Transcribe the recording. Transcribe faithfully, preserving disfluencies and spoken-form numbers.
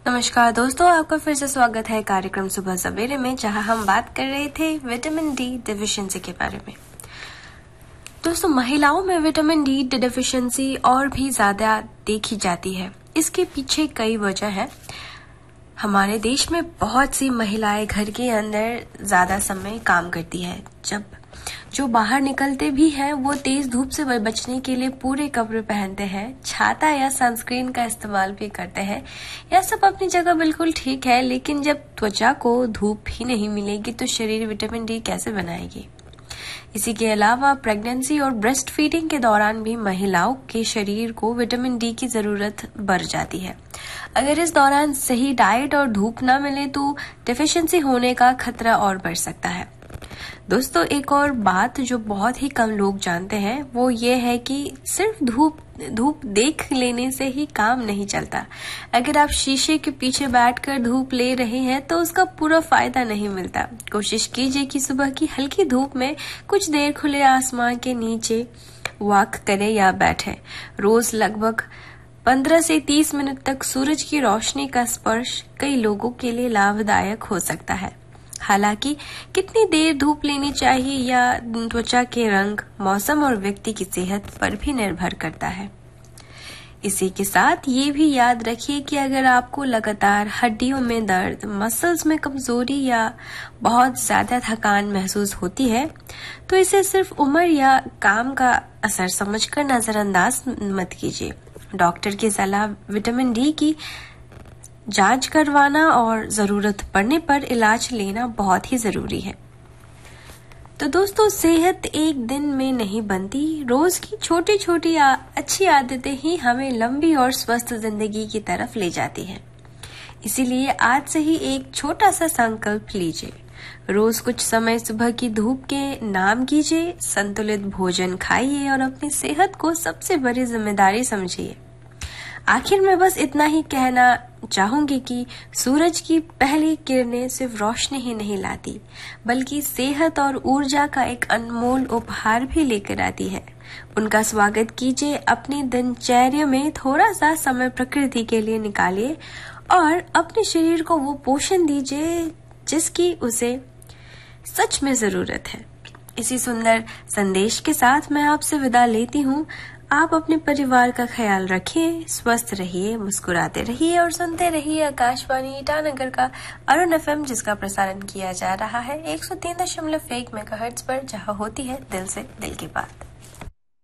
नमस्कार दोस्तों, आपका फिर से स्वागत है कार्यक्रम सुबह सवेरे में, जहां हम बात कर रहे थे विटामिन डी डिफिशिएंसी के बारे में। दोस्तों, महिलाओं में विटामिन डी डिफिशिएंसी और भी ज्यादा देखी जाती है। इसके पीछे कई वजह है। हमारे देश में बहुत सी महिलाएं घर के अंदर ज्यादा समय काम करती है। जब जो बाहर निकलते भी हैं वो तेज धूप से बचने के लिए पूरे कपड़े पहनते हैं, छाता या सनस्क्रीन का इस्तेमाल भी करते हैं। यह सब अपनी जगह बिल्कुल ठीक है, लेकिन जब त्वचा को धूप ही नहीं मिलेगी तो शरीर विटामिन डी कैसे बनाएगी। इसी के अलावा प्रेगनेंसी और ब्रेस्ट फीडिंग के दौरान भी महिलाओं के शरीर को विटामिन डी की जरूरत बढ़ जाती है। अगर इस दौरान सही डाइट और धूप न मिले तो डिफिशिएंसी होने का खतरा और बढ़ सकता है। दोस्तों, एक और बात जो बहुत ही कम लोग जानते हैं वो ये है कि सिर्फ धूप धूप देख लेने से ही काम नहीं चलता। अगर आप शीशे के पीछे बैठकर धूप ले रहे हैं तो उसका पूरा फायदा नहीं मिलता। कोशिश कीजिए कि सुबह की हल्की धूप में कुछ देर खुले आसमान के नीचे वॉक करें या बैठें। रोज लगभग पंद्रह से तीस मिनट तक सूरज की रोशनी का स्पर्श कई लोगों के लिए लाभदायक हो सकता है। हालांकि कितनी देर धूप लेनी चाहिए या त्वचा के रंग, मौसम और व्यक्ति की सेहत पर भी निर्भर करता है। इसी के साथ ये भी याद रखिए कि अगर आपको लगातार हड्डियों में दर्द, मसल्स में कमजोरी या बहुत ज्यादा थकान महसूस होती है तो इसे सिर्फ उम्र या काम का असर समझकर नजरअंदाज मत कीजिए। डॉक्टर की सलाह, विटामिन डी की जांच करवाना और जरूरत पड़ने पर इलाज लेना बहुत ही जरूरी है। तो दोस्तों, सेहत एक दिन में नहीं बनती। रोज की छोटी छोटी अच्छी आदतें ही हमें लंबी और स्वस्थ जिंदगी की तरफ ले जाती हैं। इसीलिए आज से ही एक छोटा सा संकल्प लीजिए। रोज कुछ समय सुबह की धूप के नाम कीजिए, संतुलित भोजन खाइए और अपनी सेहत को सबसे बड़ी जिम्मेदारी समझिए। आखिर में बस इतना ही कहना चाहूंगी कि सूरज की पहली किरणें सिर्फ रोशनी ही नहीं लाती, बल्कि सेहत और ऊर्जा का एक अनमोल उपहार भी लेकर आती है। उनका स्वागत कीजिए, अपनी दिनचर्या में थोड़ा सा समय प्रकृति के लिए निकालिए और अपने शरीर को वो पोषण दीजिए जिसकी उसे सच में जरूरत है। इसी सुंदर संदेश के साथ मैं आपसे विदा लेती हूँ। आप अपने परिवार का ख्याल रखिए, स्वस्थ रहिए, मुस्कुराते रहिए और सुनते रहिए आकाशवाणी ईटानगर का अरुण एफएम, जिसका प्रसारण किया जा रहा है एक सौ तीन दशमलव एक मेगाहर्ट्ज पर, जहां होती है दिल से दिल की बात।